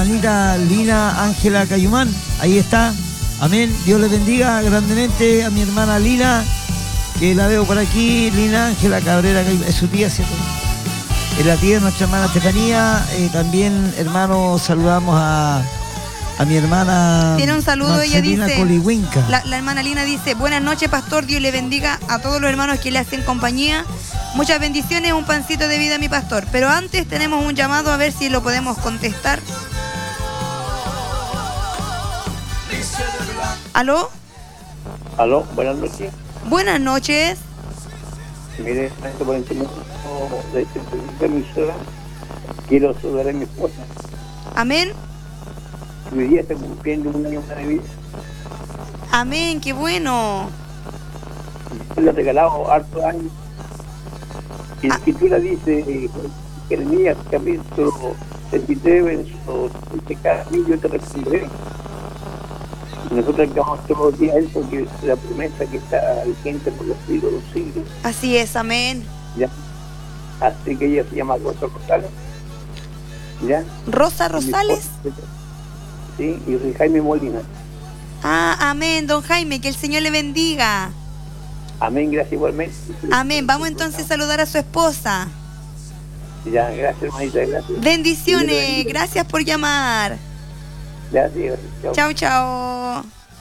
hermanita Lina Ángela Cayumán. Ahí está. Amén. Dios le bendiga grandemente a mi hermana Lina, que la veo por aquí. Lina Ángela Cabrera, es su tía, ¿cierto? Es la tía de nuestra hermana Estefanía. También, hermanos, saludamos a mi hermana. Tiene un saludo, Marcelina, ella dice. La hermana Lina dice: buenas noches, pastor. Dios le bendiga a todos los hermanos que le hacen compañía. Muchas bendiciones, un pancito de vida, mi pastor. Pero antes tenemos un llamado, a ver si lo podemos contestar. ¿Aló? Aló, buenas noches. Buenas noches. Mire, por encima de este emisora, quiero saludar a mi esposa. Amén. Hoy día está cumpliendo un año más de vida. Amén, qué bueno. Yo le he regalado hartos años. Y la escritura dice, Jeremías capítulo 23, verso 30, yo te responderé. Y nosotros acabamos todos los días eso, que es la promesa que está vigente por los siglos de los siglos. Así es, amén. ¿Ya? Así que ella se llama Rosa Rosales. ¿Ya? ¿Rosa Rosales? Sí, y soy Jaime Molina. Ah, amén, don Jaime, que el Señor le bendiga. Amén, gracias igualmente. Amén, vamos entonces a saludar a su esposa. Ya, gracias hermanita, gracias. Bendiciones, gracias por llamar. Gracias, chao. Chao.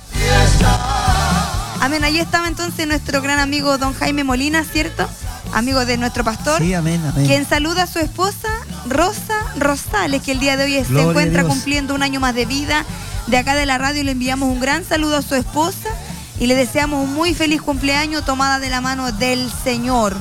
Amén, ahí estaba entonces nuestro gran amigo don Jaime Molina, ¿cierto? Amigo de nuestro pastor. Sí, amén, amén. Quien saluda a su esposa, Rosa Rosales, que el día de hoy se encuentra cumpliendo un año más de vida. De acá de la radio le enviamos un gran saludo a su esposa y le deseamos un muy feliz cumpleaños, tomada de la mano del Señor.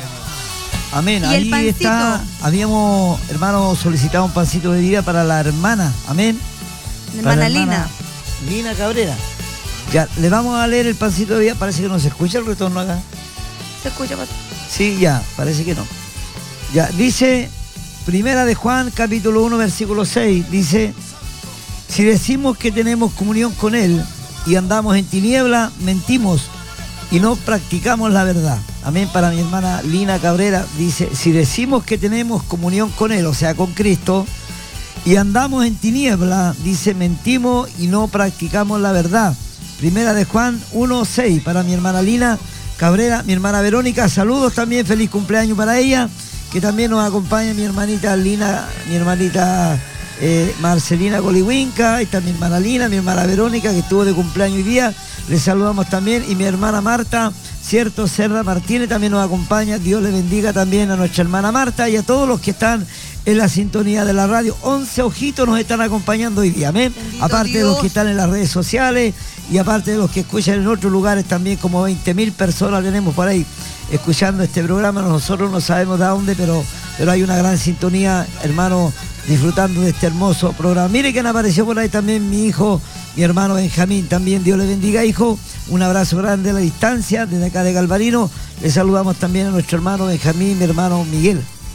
Amén. Y ahí está. Habíamos, hermano, solicitado un pancito de vida para la hermana. Amén. Hermana Lina. Lina Cabrera. Ya, le vamos a leer el pancito de vida. Parece que no se escucha el retorno acá. ¿Se escucha, pastor? Sí, ya, parece que no. Ya, dice, Primera de Juan, capítulo 1, versículo 6, dice: si decimos que tenemos comunión con Él y andamos en tiniebla, mentimos y no practicamos la verdad. Amén. Para mi hermana Lina Cabrera, dice, si decimos que tenemos comunión con Él, o sea, con Cristo, y andamos en tiniebla, dice, mentimos y no practicamos la verdad. Primera de Juan 1:6, para mi hermana Lina Cabrera. Mi hermana Verónica, saludos también, feliz cumpleaños para ella, que también nos acompaña mi hermanita Lina, mi hermanita Marcelina Colihuinca. Ahí está mi hermana Lina, mi hermana Verónica, que estuvo de cumpleaños hoy día, les saludamos también. Y mi hermana Marta, cierto, Serra Martínez también nos acompaña. Dios le bendiga también a nuestra hermana Marta y a todos los que están en la sintonía de la radio. 11 ojitos nos están acompañando hoy día, amén. Bendito aparte Dios. de los que están en las redes sociales y aparte de los que escuchan en otros lugares también, como 20.000 personas tenemos por ahí escuchando este programa. Nosotros no sabemos de dónde, pero hay una gran sintonía, hermano, disfrutando de este hermoso programa. Mire que apareció por ahí también mi hijo, mi hermano Benjamín, también Dios le bendiga, hijo. Un abrazo grande a la distancia, desde acá de Galvarino. Le saludamos también a nuestro hermano Benjamín, mi hermano Miguel.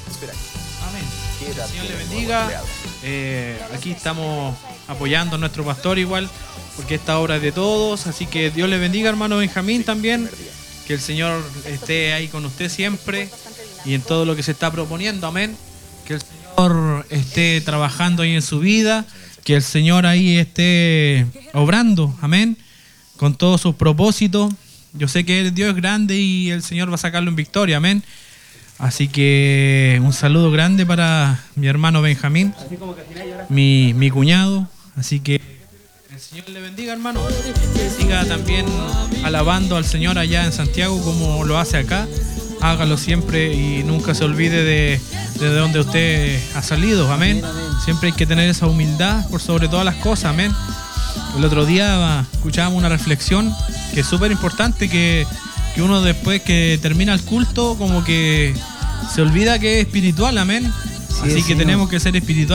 Amén. Señor le bendiga. Aquí estamos apoyando a nuestro pastor igual, porque esta obra es de todos. Así que Dios le bendiga, hermano Benjamín, también. Que el Señor esté ahí con usted siempre y en todo lo que se está proponiendo. Amén. Que el Señor esté trabajando ahí en su vida. Que el Señor ahí esté obrando. Amén. Con todos sus propósitos. Yo sé que Dios es grande y el Señor va a sacarlo en victoria. Amén. Así que un saludo grande para mi hermano Benjamín, mi cuñado. Así que el Señor le bendiga, hermano. Que siga también alabando al Señor allá en Santiago como lo hace acá. Hágalo siempre y nunca se olvide de donde usted ha salido. Amén. Siempre hay que tener esa humildad por sobre todas las cosas. Amén. El otro día escuchábamos una reflexión que es súper importante, que uno después que termina el culto como que se olvida que es espiritual. Amén. Así que tenemos que ser espirituales.